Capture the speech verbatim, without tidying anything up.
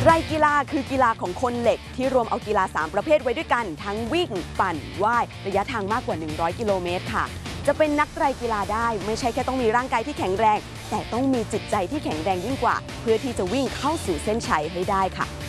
ไรกีฬาคือกีฬาของคนเหล็กที่รวมเอากีฬาสามประเภทไว้ด้วยกันทั้งวิ่งปั่นว่ายระยะทางมากกว่าหนึ่งร้อยกิโลเมตรค่ะจะเป็นนักไตรกีฬาได้ไม่ใช่แค่ต้องมีร่างกายที่แข็งแรงแต่ต้องมีจิตใจที่แข็งแรงยิ่งกว่าเพื่อที่จะวิ่งเข้าสู่เส้นชัยให้ได้ค่ะ